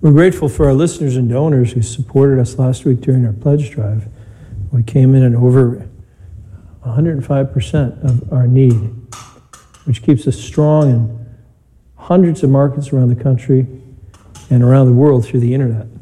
We're grateful for our listeners and donors who supported us last week during our pledge drive. We came in at over 105% of our need, which keeps us strong in hundreds of markets around the country and around the world through the internet.